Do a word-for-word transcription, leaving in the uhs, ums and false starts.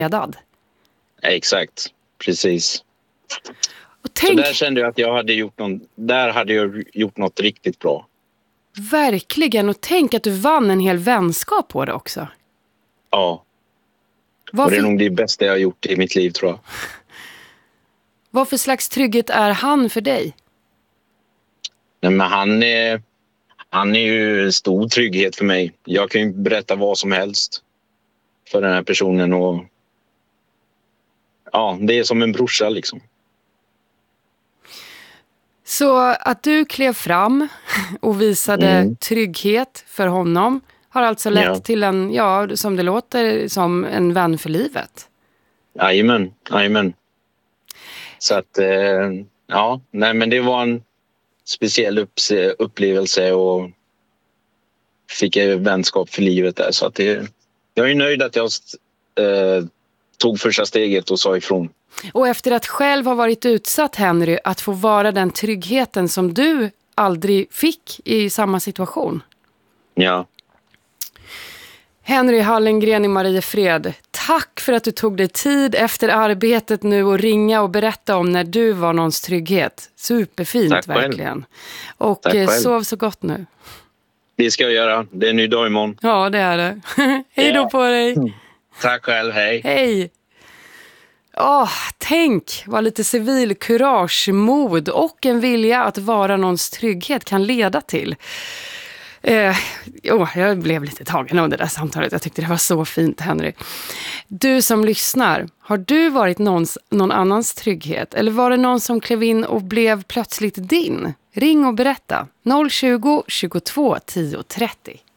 fredad. Exakt, precis. Och tänk... Så där kände jag att jag hade gjort någon, där hade jag gjort något riktigt bra. Verkligen, och tänk att du vann en hel vänskap på det också. Ja. Vad och det är för... nog det bästa jag har gjort i mitt liv, tror jag. Vad för slags trygghet är han för dig? Nej, men han är, han är ju en stor trygghet för mig. Jag kan ju berätta vad som helst för den här personen. Och ja, det är som en brorsa liksom. Så att du klev fram och visade mm. trygghet för honom har alltså lett ja. till en, ja, som det låter, som en vän för livet. Jajamän, jajamän. Så att, eh, ja, nej men det var en speciell upp- upplevelse och fick jag vänskap för livet där. Så att det, jag är nöjd att jag eh, tog första steget och sa ifrån. Och efter att själv ha varit utsatt, Henry, att få vara den tryggheten som du aldrig fick i samma situation. Ja. Henry Hallengren i Mariefred, tack för att du tog dig tid efter arbetet nu och ringa och berätta om när du var någons trygghet. Superfint, tack verkligen. Själv. Och tack sov själv. Så gott nu. Det ska jag göra. Det är en ny dag imorgon. Ja, det är det. Hej då ja. På dig. Tack själv, hej. Hej. Åh, tänk vad lite civil kurage, mod och en vilja att vara någons trygghet kan leda till. Eh, oh, jag blev lite tagen av det där samtalet. Jag tyckte det var så fint, Henry. Du som lyssnar, har du varit någons, någon annans trygghet? Eller var det någon som klev in och blev plötsligt din? Ring och berätta. noll tjugo, tjugotvå, tio trettio.